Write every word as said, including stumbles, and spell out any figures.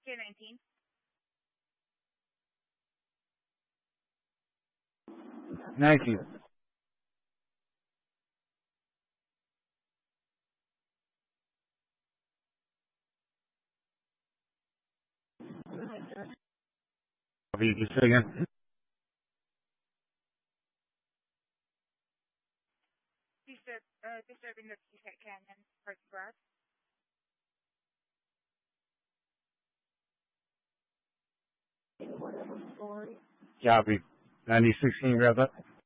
K nineteen. nineteen. Copy, you say again? Disturb, uh, disturbing the T-Set Canyon Park Grass. Copy. ninety-six, can you grab that?